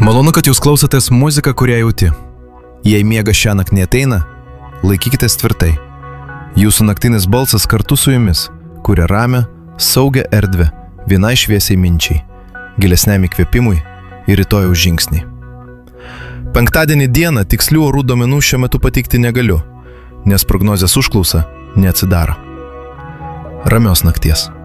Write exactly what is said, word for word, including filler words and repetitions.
Malonu, kad jūs klausotės muziką, kurią jauti. Jei miegas šiąnakt neateina, laikykitės tvirtai. Jūsų naktinis balsas kartu su jumis kuria ramią, saugią erdvę vienai šviesiai minčiai, gilesniam įkvėpimui ir rytojaus žingsnį. Penktadienį dieną tikslių orų duomenų šiuo metu pateikti negaliu, nes prognozės užklausa neatsidaro. Ramios nakties.